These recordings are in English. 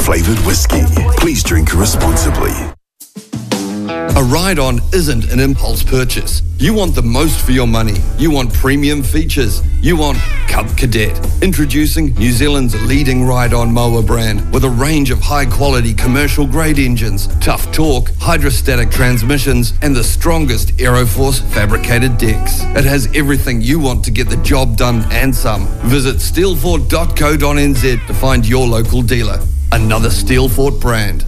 flavoured whiskey. Please drink responsibly. A ride-on isn't an impulse purchase. You want the most for your money. You want premium features. You want Cub Cadet. Introducing New Zealand's leading ride-on mower brand with a range of high-quality commercial-grade engines, tough torque, hydrostatic transmissions, and the strongest Aeroforce fabricated decks. It has everything you want to get the job done and some. Visit steelfort.co.nz to find your local dealer. Another Steelfort brand.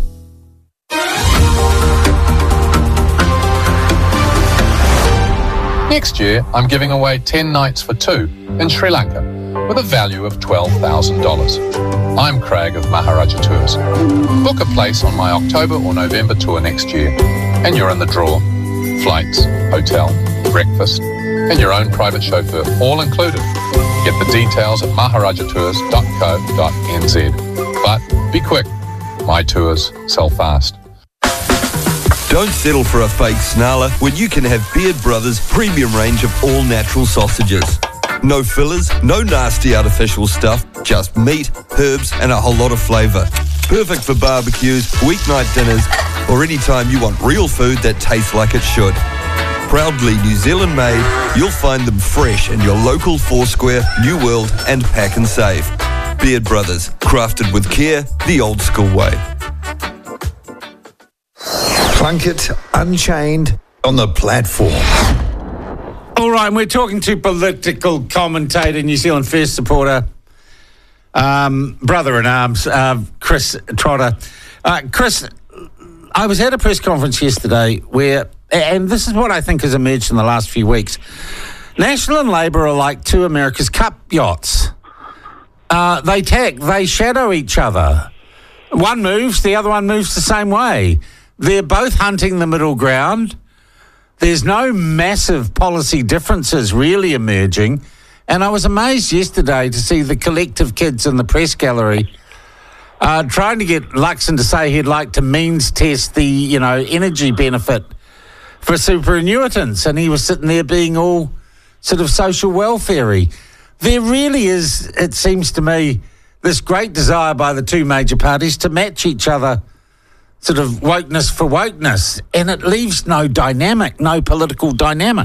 Next year, I'm giving away 10 nights for two in Sri Lanka with a value of $12,000. I'm Craig of Maharaja Tours. Book a place on my October or November tour next year and you're in the draw. Flights, hotel, breakfast and your own private chauffeur, all included. Get the details at maharajatours.co.nz. But be quick, my tours sell fast. Don't settle for a fake snarler when you can have Beard Brothers' premium range of all-natural sausages. No fillers, no nasty artificial stuff, just meat, herbs and a whole lot of flavour. Perfect for barbecues, weeknight dinners or any time you want real food that tastes like it should. Proudly New Zealand made, you'll find them fresh in your local Foursquare, New World and Pack and Save. Beard Brothers, crafted with care, the old school way. Plunkett Unchained on the platform. All right, and we're talking to political commentator, New Zealand First supporter, brother-in-arms, Chris Trotter. Chris, I was at a press conference yesterday where, and this is what I think has emerged in the last few weeks, National and Labour are like two America's Cup yachts. They shadow each other. One moves, the other one moves the same way. They're both hunting the middle ground. There's no massive policy differences really emerging. And I was amazed yesterday to see the collective kids in the press gallery trying to get Luxon to say he'd like to means test the, energy benefit for superannuitants. And he was sitting there being all sort of social welfare-y. There really is, it seems to me, this great desire by the two major parties to match each other sort of wokeness for wokeness, and it leaves no dynamic, no political dynamic.